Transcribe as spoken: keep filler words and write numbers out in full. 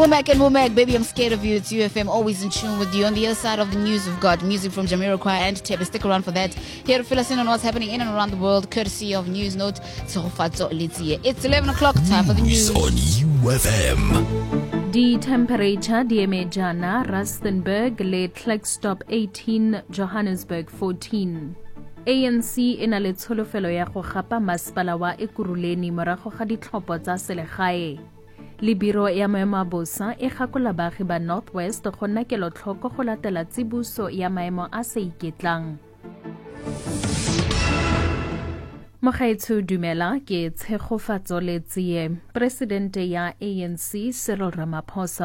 Womack and Womack, baby, I'm scared of you. It's U F M, always in tune with you. On the other side of the news, we've got music from Jamiroquai and Tebe. Stick around for that. Here to fill us in on what's happening in and around the world, courtesy of News Note. It's eleven o'clock, time for the news. On U F M. The temperature di eme jana Rustenburg le Klerksdorp eighteen, Johannesburg fourteen. A N C e na le tsholofelo ya go gapa masepala wa Ekurhuleni morago ga ditlhopho tsa selegae. Le biro ya maemo a bosa e gakola baagi ba Northwest go nna kelotlhoko go latela tsibuso ya maemo a sa iketlang. Mogaetsho dumela ke tshegofatso le tsie. Presidente ya A N C Cyril Ramaphosa